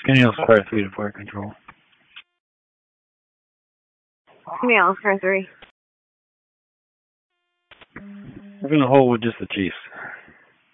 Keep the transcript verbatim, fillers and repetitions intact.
Skinny Oscar three to four control. Skinny Oscar three. We're gonna hold with just the Chiefs.